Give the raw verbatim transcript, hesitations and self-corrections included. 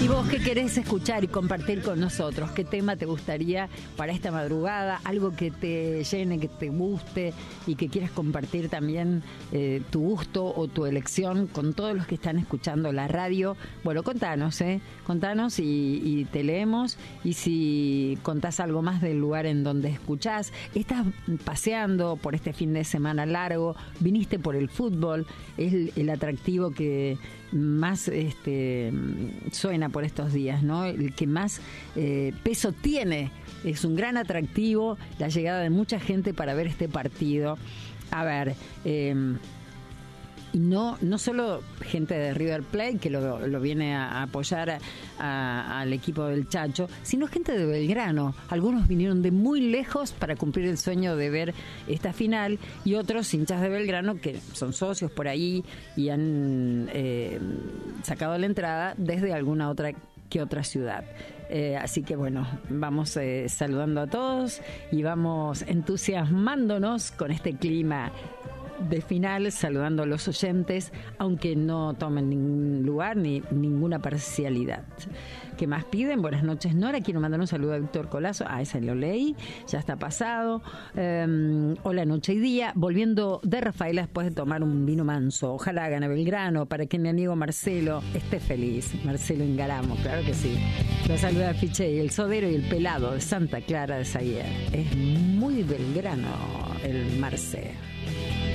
¿Y vos qué querés escuchar y compartir con nosotros? ¿Qué tema te gustaría para esta madrugada? Algo que te llene, que te guste y que quieras compartir también eh, tu gusto o tu elección con todos los que están escuchando la radio. Bueno, contanos, ¿eh? Contanos y, y te leemos. Y si contás algo más del lugar en donde escuchás, estás paseando por este fin de semana largo, viniste por el fútbol, es el, el atractivo que más este, suena por estos días, ¿no? El que más eh, peso tiene. Es un gran atractivo la llegada de mucha gente para ver este partido. A ver, eh, y no no solo gente de River Plate que lo, lo viene a apoyar a, a, al equipo del Chacho, sino gente de Belgrano. Algunos vinieron de muy lejos para cumplir el sueño de ver esta final, y otros hinchas de Belgrano que son socios por ahí y han eh, sacado la entrada desde alguna otra que otra ciudad. Eh, así que bueno, vamos eh, saludando a todos y vamos entusiasmándonos con este clima de final, saludando a los oyentes, aunque no tomen ningún lugar ni ninguna parcialidad. ¿Qué más piden? Buenas noches, Nora. Quiero mandar un saludo a Víctor Colazo. Ah, ese lo leí, ya está pasado. Um, hola, noche y día. Volviendo de Rafaela después de tomar un vino manso. Ojalá gane Belgrano para que mi amigo Marcelo esté feliz. Marcelo Ingaramo, claro que sí. Lo saluda Fiche y el Sodero y el Pelado de Santa Clara de Zaguier. Es muy Belgrano el Marce.